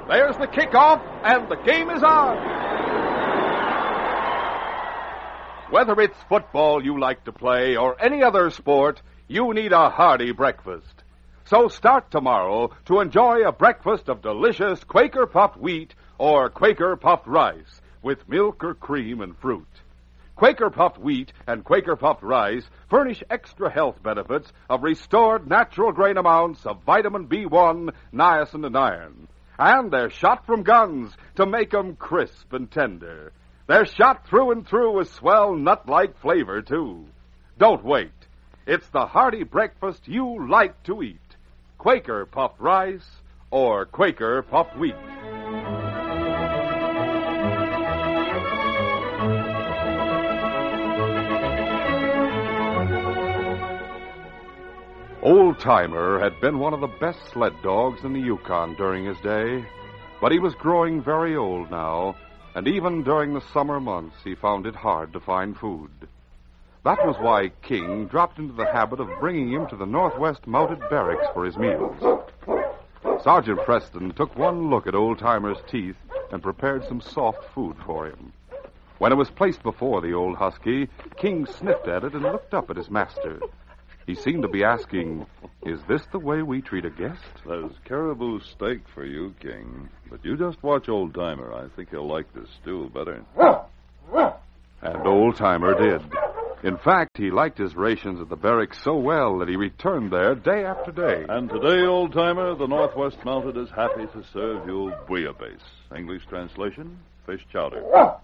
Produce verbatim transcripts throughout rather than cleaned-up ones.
There's the kickoff, and the game is on. Whether it's football you like to play or any other sport, you need a hearty breakfast. So start tomorrow to enjoy a breakfast of delicious Quaker puffed wheat or Quaker puffed rice with milk or cream and fruit. Quaker puffed wheat and Quaker puffed rice furnish extra health benefits of restored natural grain amounts of vitamin B one, niacin, and iron. And they're shot from guns to make 'em crisp and tender. They're shot through and through with swell nut-like flavor, too. Don't wait. It's the hearty breakfast you like to eat. Quaker puffed rice or Quaker puffed wheat. Old Timer had been one of the best sled dogs in the Yukon during his day, but he was growing very old now, and even during the summer months he found it hard to find food. That was why King dropped into the habit of bringing him to the Northwest Mounted Barracks for his meals. Sergeant Preston took one look at Old Timer's teeth and prepared some soft food for him. When it was placed before the old husky, King sniffed at it and looked up at his master. He seemed to be asking, "Is this the way we treat a guest?" There's caribou steak for you, King. But you just watch Old Timer. I think he'll like this stew better. And Old Timer did. In fact, he liked his rations at the barracks so well that he returned there day after day. And today, Old Timer, the Northwest Mounted is happy to serve you bouillabaisse. English translation, fish chowder.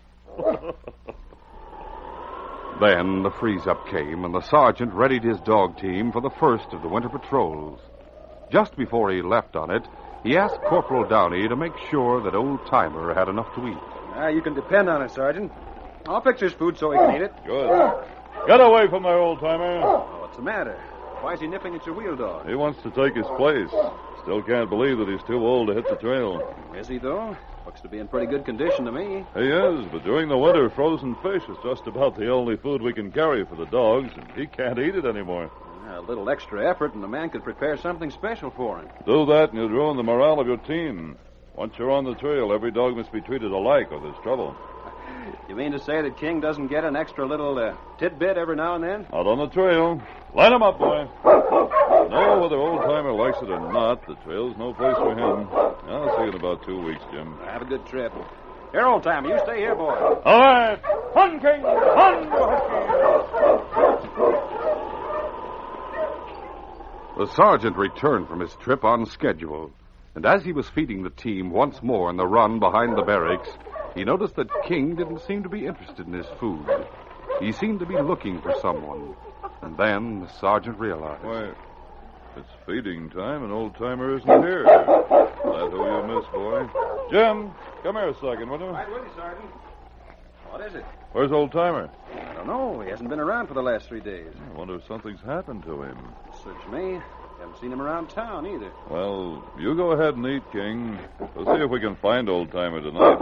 Then the freeze-up came, and the sergeant readied his dog team for the first of the winter patrols. Just before he left on it, he asked Corporal Downey to make sure that Old Timer had enough to eat. Ah, you can depend on it, Sergeant. I'll fix his food so he can eat it. Good. Get away from there, Old Timer. What's the matter? Why is he nipping at your wheel dog? He wants to take his place. Still can't believe that he's too old to hit the trail. Is he, though? Looks to be in pretty good condition to me. He is, but during the winter, frozen fish is just about the only food we can carry for the dogs, and he can't eat it anymore. A little extra effort, and the man could prepare something special for him. Do that, and you'd ruin the morale of your team. Once you're on the trail, every dog must be treated alike, or there's trouble. You mean to say that King doesn't get an extra little uh, tidbit every now and then? Out on the trail. Line him up, boy. No, whether Old Timer likes it or not, the trail's no place for him. I'll see you in about two weeks, Jim. Have a good trip. Here, Old Timer, you stay here, boy. All right. Hun, King! Hun, The sergeant returned from his trip on schedule, and as he was feeding the team once more in the run behind the barracks, he noticed that King didn't seem to be interested in his food. He seemed to be looking for someone. And then the sergeant realized. Why, it's feeding time and Old Timer isn't here. That who you miss, boy. Jim, come here a second, will you? Right with you, Sergeant. What is it? Where's Old Timer? I don't know. He hasn't been around for the last three days. I wonder if something's happened to him. Search me. Haven't seen him around town either. Well, you go ahead and eat, King. We'll see if we can find Old Timer tonight.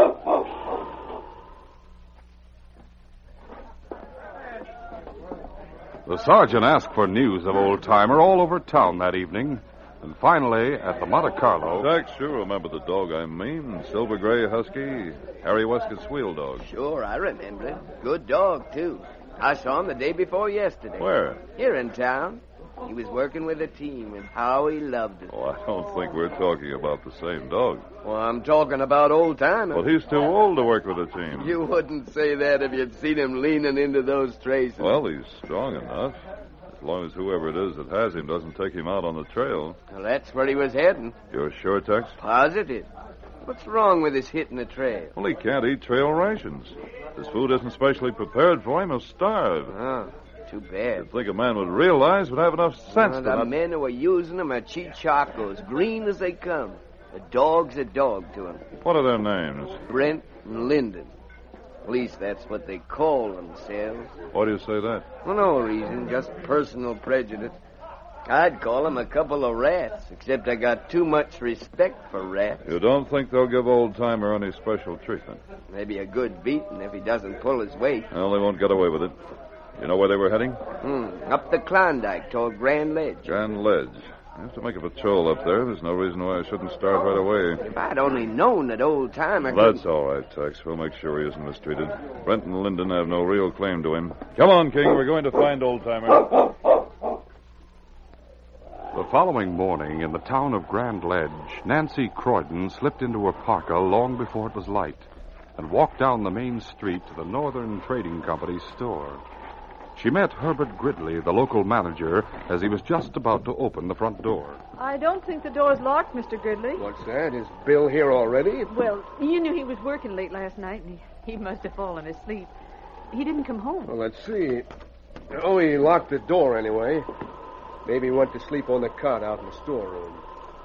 The sergeant asked for news of Old Timer all over town that evening, and finally, at the Monte Carlo... Jack, sure remember the dog I mean. Silver gray husky, Harry Wescott's wheel dog. Sure, I remember it. Good dog, too. I saw him the day before yesterday. Where? Here in town. He was working with a team, and how he loved it. Oh, I don't think we're talking about the same dog. Well, I'm talking about Old Timer. But he's too old to work with a team. You wouldn't say that if you'd seen him leaning into those traces. Well, he's strong enough. As long as whoever it is that has him doesn't take him out on the trail. Well, that's where he was heading. You're sure, Tex? Positive. What's wrong with his hitting the trail? Well, he can't eat trail rations. This food isn't specially prepared for him. He'll starve. Oh, too bad. You'd think a man would realize would have enough sense well, to the not... men who are using them are cheechacos, green as they come. A dog's a dog to him. What are their names? Brent and Lyndon. At least that's what they call themselves. Why do you say that? For no reason, just personal prejudice. I'd call them a couple of rats, except I got too much respect for rats. You don't think they'll give Old Timer any special treatment? Maybe a good beating if he doesn't pull his weight. Well, they won't get away with it. You know where they were heading? Hmm, up the Klondike toward Grand Ledge. Grand Ledge. I have to make a patrol up there. There's no reason why I shouldn't start right away. If I'd only known that old timer. That's all right, Tex. We'll make sure he isn't mistreated. Brent and Linden have no real claim to him. Come on, King. We're going to find old timer. The following morning, in the town of Grand Ledge, Nancy Croydon slipped into her parka long before it was light and walked down the main street to the Northern Trading Company's store. She met Herbert Gridley, the local manager, as he was just about to open the front door. I don't think the door's locked, Mister Gridley. What's that? Is Bill here already? Well, you knew he was working late last night, and he, he must have fallen asleep. He didn't come home. Well, let's see. Oh, he locked the door anyway. Maybe he went to sleep on the cot out in the storeroom.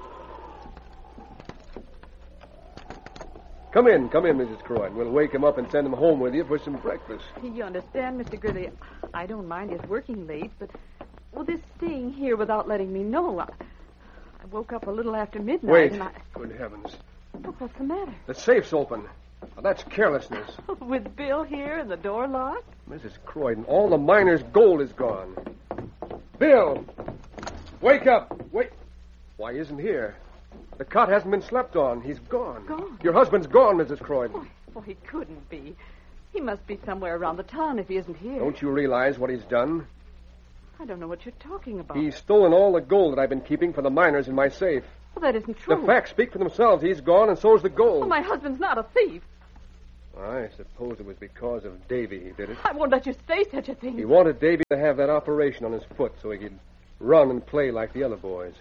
Come in, come in, Missus Croydon. We'll wake him up and send him home with you for some breakfast. You understand, Mister Gridley, I don't mind his working late, but, well, this staying here without letting me know, I, I woke up a little after midnight. Wait. And I... Good heavens. Look, what's the matter? The safe's open. Now, that's carelessness. With Bill here and the door locked? Missus Croydon, all the miner's gold is gone. Bill! Wake up! Wait. Why, he isn't here. The cot hasn't been slept on. He's gone. Gone? Your husband's gone, Missus Croydon. Oh, oh, he couldn't be. He must be somewhere around the town if he isn't here. Don't you realize what he's done? I don't know what you're talking about. He's stolen all the gold that I've been keeping for the miners in my safe. Well, that isn't true. The facts speak for themselves. He's gone, and so's the gold. Well, my husband's not a thief. I suppose it was because of Davy he did it. I won't let you say such a thing. He wanted Davy to have that operation on his foot so he could run and play like the other boys.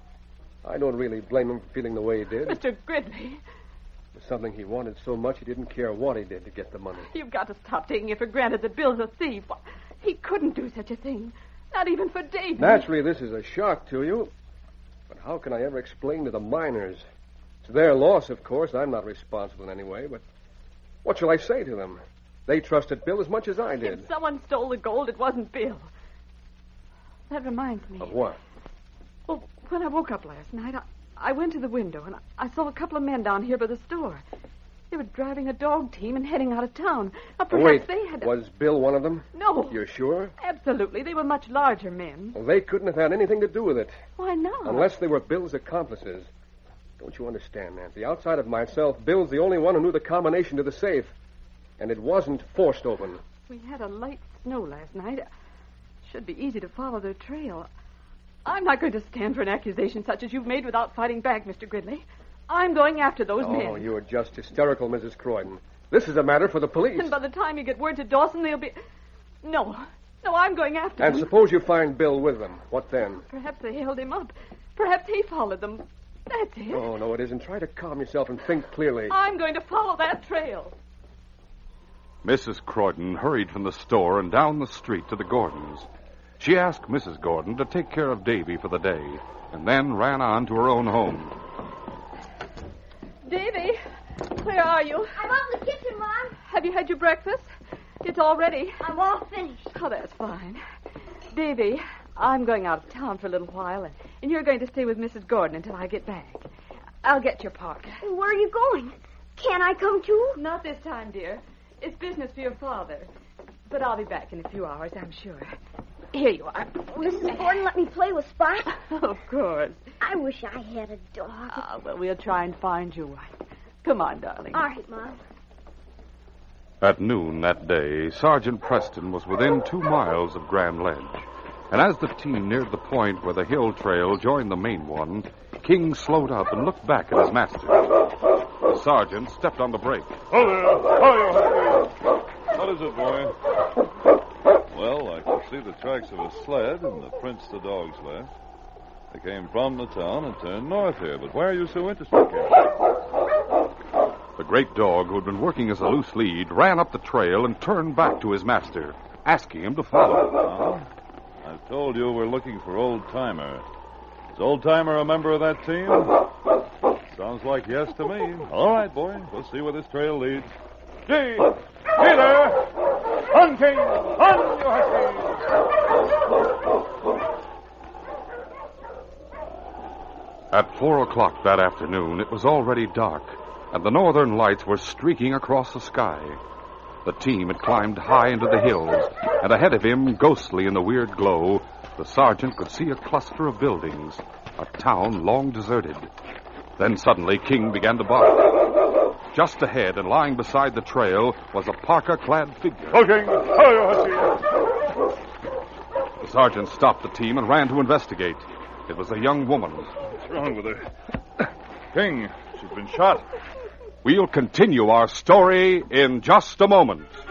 I don't really blame him for feeling the way he did. Mister Gridley. It was something he wanted so much he didn't care what he did to get the money. You've got to stop taking it for granted that Bill's a thief. He couldn't do such a thing. Not even for Davy. Naturally, this is a shock to you. But how can I ever explain to the miners? It's their loss, of course. I'm not responsible in any way, but what shall I say to them? They trusted Bill as much as I did. If someone stole the gold, it wasn't Bill. That reminds me. Of what? Well, when I woke up last night, I, I went to the window, and I, I saw a couple of men down here by the store. They were driving a dog team and heading out of town. Now, perhaps Wait, they had... was Bill one of them? No. You're sure? Absolutely. They were much larger men. Well, they couldn't have had anything to do with it. Why not? Unless they were Bill's accomplices. Don't you understand, Nancy? Outside of myself, Bill's the only one who knew the combination to the safe. And it wasn't forced open. We had a light snow last night. It should be easy to follow their trail. I'm not going to stand for an accusation such as you've made without fighting back, Mister Gridley. I'm going after those oh, men. Oh, you're just hysterical, Missus Croydon. This is a matter for the police. And by the time you get word to Dawson, they'll be... No. No, I'm going after and them. And suppose you find Bill with them. What then? Perhaps they held him up. Perhaps he followed them. That's it. Oh, no, it isn't. Try to calm yourself and think clearly. I'm going to follow that trail. Missus Croydon hurried from the store and down the street to the Gordons. She asked Missus Gordon to take care of Davy for the day, and then ran on to her own home. Davy, where are you? I'm out in the kitchen, Mom. Have you had your breakfast? It's all ready. I'm all finished. Oh, that's fine. Davy, I'm going out of town for a little while, and, and you're going to stay with Missus Gordon until I get back. I'll get your parka. Where are you going? Can I come too? Not this time, dear. It's business for your father. But I'll be back in a few hours, I'm sure. Here you are. Missus Gordon let me play with Spot. Of course. I wish I had a dog. Ah, well, we'll try and find you one. Come on, darling. All right, Mom. At noon that day, Sergeant Preston was within two miles of Grand Ledge. And as the team neared the point where the hill trail joined the main one, King slowed up and looked back at his master. The sergeant stepped on the brake. Oh, there. Oh, you What is it, boy? Well, I can see the tracks of a sled and the prints the dogs left. They came from the town and turned north here, but why are you so interested, King? The great dog, who had been working as a loose lead, ran up the trail and turned back to his master, asking him to follow. Uh, I've told you we're looking for Old Timer. Is Old Timer a member of that team? Sounds like yes to me. All right, boy. We'll see where this trail leads. Gee! Hey there! On, King! On, you huskies! At four o'clock that afternoon, it was already dark, and the northern lights were streaking across the sky. The team had climbed high into the hills, and ahead of him, ghostly in the weird glow, the sergeant could see a cluster of buildings. A town long deserted. Then suddenly King began to bark. Just ahead and lying beside the trail was a parka-clad figure. Go, King. Hurry, The sergeant stopped the team and ran to investigate. It was a young woman. What's wrong with her? King, she's been shot. We'll continue our story in just a moment.